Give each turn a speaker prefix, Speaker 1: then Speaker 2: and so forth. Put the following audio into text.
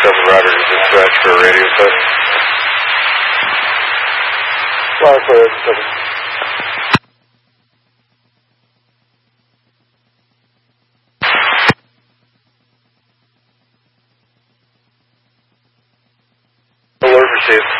Speaker 1: 7 router to dispatch for a radio set.
Speaker 2: Fire for 7.
Speaker 1: Alert received.